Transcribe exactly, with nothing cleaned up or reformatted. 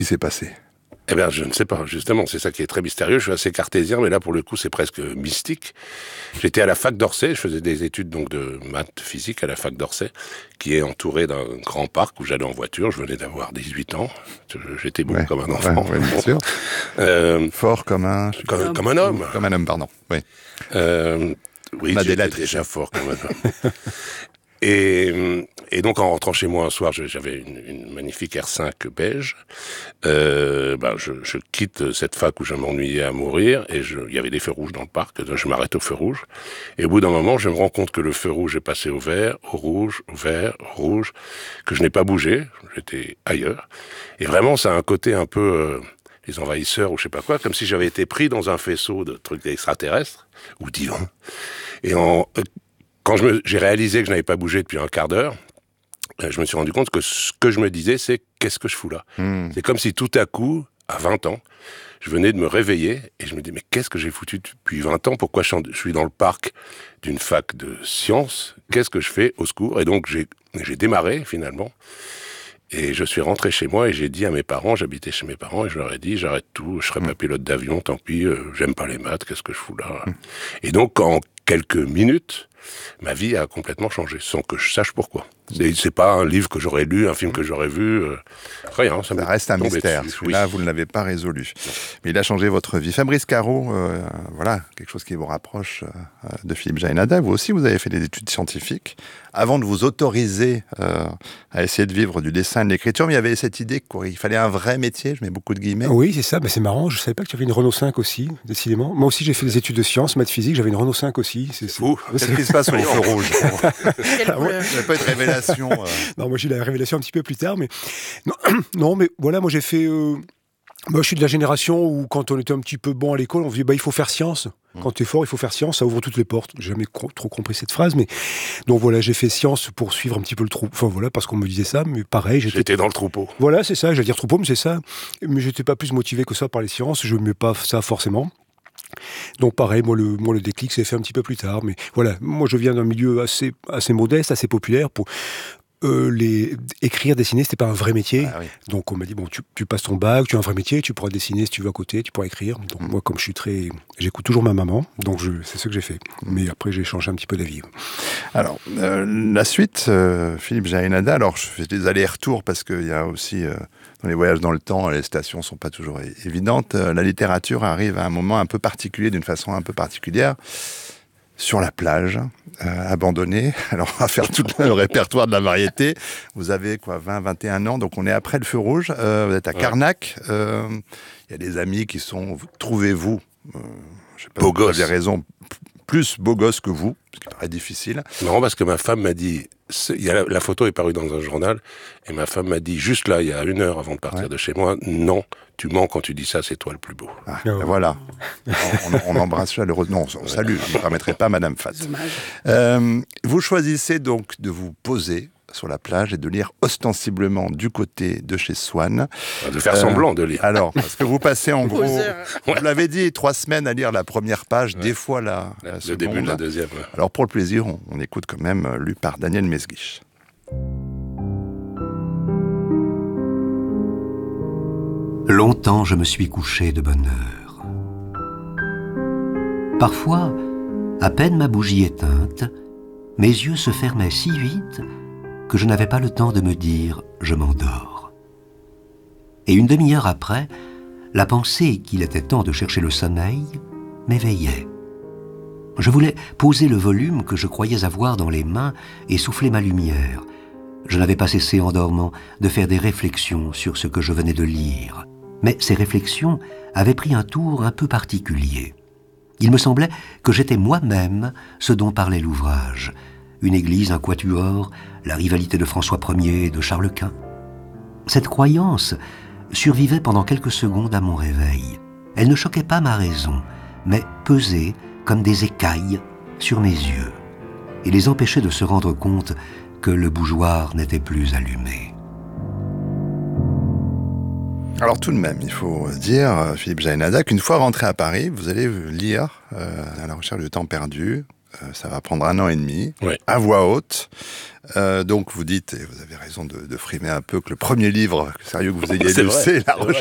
Qu'est-ce qui s'est passé ? Eh bien, je ne sais pas, justement, c'est ça qui est très mystérieux. Je suis assez cartésien, mais là, pour le coup, c'est presque mystique. J'étais à la fac d'Orsay, je faisais des études donc de maths physique à la fac d'Orsay, qui est entourée d'un grand parc où j'allais en voiture. Je venais d'avoir dix-huit ans. J'étais beau ouais, comme un enfant. Ouais, ouais, bien sûr. Euh, fort comme un... Comme, comme un homme. Comme un homme, pardon. Oui, euh, oui j'étais déjà fort comme un homme. Et, et donc, en rentrant chez moi un soir, j'avais une, une magnifique R cinq beige. Euh, ben, je, je quitte cette fac où je m'ennuyais à mourir, et je, il y avait des feux rouges dans le parc. Je m'arrête au feu rouge. Et au bout d'un moment, je me rends compte que le feu rouge est passé au vert, au rouge, au vert, au rouge, que je n'ai pas bougé. J'étais ailleurs. Et vraiment, ça a un côté un peu... Euh, les envahisseurs ou je sais pas quoi, comme si j'avais été pris dans un faisceau de trucs extraterrestres, ou divins. Et en... Quand je me, j'ai réalisé que je n'avais pas bougé depuis un quart d'heure, je me suis rendu compte que ce que je me disais, c'est « qu'est-ce que je fous là mmh. ?» C'est comme si tout à coup, à vingt ans, je venais de me réveiller et je me dis « mais qu'est-ce que j'ai foutu depuis vingt ans ? Pourquoi je suis dans le parc d'une fac de sciences ? Qu'est-ce que je fais ? Au secours ?» Et donc j'ai, j'ai démarré finalement. Et je suis rentré chez moi et j'ai dit à mes parents, j'habitais chez mes parents, et je leur ai dit, j'arrête tout, je serai mmh. pas pilote d'avion, tant pis, euh, j'aime pas les maths, qu'est-ce que je fous là mmh. Et donc, en quelques minutes, ma vie a complètement changé, sans que je sache pourquoi. C'est, c'est pas un livre que j'aurais lu, un film que j'aurais vu, euh, rien. Ça, ça reste un mystère, dessus, celui-là, oui. Vous ne l'avez pas résolu. Mais il a changé votre vie. Fabrice Caro, euh, voilà, quelque chose qui vous rapproche euh, de Philippe Jaénada. Vous aussi, vous avez fait des études scientifiques. Avant de vous autoriser euh, à essayer de vivre du dessin et de l'écriture, mais il y avait cette idée qu'il fallait un vrai métier, je mets beaucoup de guillemets. Oui, c'est ça, mais c'est marrant, je ne savais pas que tu avais une Renault cinq aussi, décidément. Moi aussi, j'ai fait des études de sciences, maths physique, j'avais une Renault cinq aussi. C'est fou. Qu'est-ce qui se passe sur les feux rouges ? Il n'y avait pas de révélation. Euh... Non, moi j'ai eu la révélation un petit peu plus tard, mais non, non mais voilà, moi j'ai fait... Euh... Moi, je suis de la génération où, quand on était un petit peu bon à l'école, on se disait bah, il faut faire science. Quand tu es fort, il faut faire science, ça ouvre toutes les portes. J'ai jamais co- trop compris cette phrase, mais donc voilà, j'ai fait science pour suivre un petit peu le troupeau. Enfin voilà, parce qu'on me disait ça, mais pareil, j'étais, j'étais dans le troupeau. Voilà, c'est ça. J'allais dire troupeau, mais c'est ça. Mais j'étais pas plus motivé que ça par les sciences. Je n'aimais pas ça forcément. Donc pareil, moi le, moi le déclic s'est fait un petit peu plus tard. Mais voilà, moi je viens d'un milieu assez, assez modeste, assez populaire pour. Euh, les... Écrire, dessiner, c'était pas un vrai métier. Ah, oui. Donc on m'a dit, bon, tu, tu passes ton bac, tu as un vrai métier, tu pourras dessiner si tu veux à côté, tu pourras écrire. Donc mmh. moi, comme je suis très... J'écoute toujours ma maman, donc je... c'est ce que j'ai fait. Mais après, j'ai changé un petit peu d'avis. Alors, euh, la suite, euh, Philippe Jaénada, alors je fais des allers-retours parce qu'il y a aussi... Euh... Dans les voyages dans le temps, les stations ne sont pas toujours é- évidentes. Euh, la littérature arrive à un moment un peu particulier, d'une façon un peu particulière, sur la plage, euh, abandonnée. Alors, on va faire tout le répertoire de la variété. Vous avez quoi, vingt, vingt et un ans, donc on est après le feu rouge. Euh, vous êtes à Carnac. Il euh, y a des amis qui sont... Trouvez-vous, euh, je sais pas, beau gosse. Vous avez raison, plus beau gosse que vous, ce qui paraît difficile. Non, parce que ma femme m'a dit... Il y a la, la photo est parue dans un journal, et ma femme m'a dit, juste là, il y a une heure avant de partir ouais. de chez moi, non, tu mens quand tu dis ça, c'est toi le plus beau. Ah, ben voilà. on, on, on embrasse chaleureusement. Non, on salue, je ne permettrai pas Madame Fat. Euh, vous choisissez donc de vous poser sur la plage et de lire ostensiblement du côté de chez Swann. De faire euh, semblant de lire. Alors, parce que vous passez en gros, ouais. vous l'avez dit, trois semaines à lire la première page, ouais. des fois la, la, la seconde. Le début de la deuxième. Ouais. Alors pour le plaisir, on, on écoute quand même, euh, lu par Daniel Mesguich. Longtemps je me suis couché de bonne heure. Parfois, à peine ma bougie éteinte, mes yeux se fermaient si vite que je n'avais pas le temps de me dire « je m'endors ». Et une demi-heure après, la pensée qu'il était temps de chercher le sommeil m'éveillait. Je voulais poser le volume que je croyais avoir dans les mains et souffler ma lumière. Je n'avais pas cessé en dormant de faire des réflexions sur ce que je venais de lire. Mais ces réflexions avaient pris un tour un peu particulier. Il me semblait que j'étais moi-même ce dont parlait l'ouvrage. Une église, un quatuor, la rivalité de François Ier et de Charles Quint. Cette croyance survivait pendant quelques secondes à mon réveil. Elle ne choquait pas ma raison, mais pesait comme des écailles sur mes yeux et les empêchait de se rendre compte que le bougeoir n'était plus allumé. Alors tout de même, il faut dire, Philippe Jaénada, qu'une fois rentré à Paris, vous allez lire euh, À la recherche du temps perdu, Euh, ça va prendre un an et demi, ouais. à voix haute. Euh, donc vous dites, et vous avez raison de, de frimer un peu, que le premier livre sérieux que vous ayez lu, c'est La Roche